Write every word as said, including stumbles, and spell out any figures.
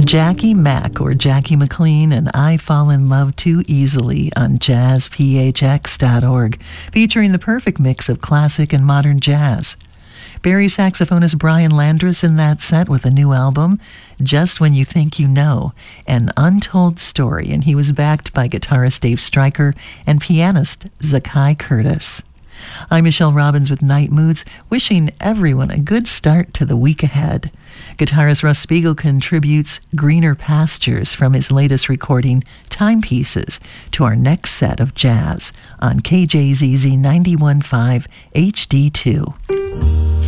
Jackie Mack, or Jackie McLean, and I Fall in Love Too Easily on jazz p h x dot org, featuring the perfect mix of classic and modern jazz. Barry saxophonist Brian Landris in that set with a new album, Just When You Think You Know, An Untold Story, and he was backed by guitarist Dave Stryker and pianist Zakai Curtis. I'm Michelle Robbins with Night Moods, wishing everyone a good start to the week ahead. Guitarist Russ Spiegel contributes Greener Pastures from his latest recording, Timepieces, to our next set of jazz on K J Z Z ninety-one point five H D two.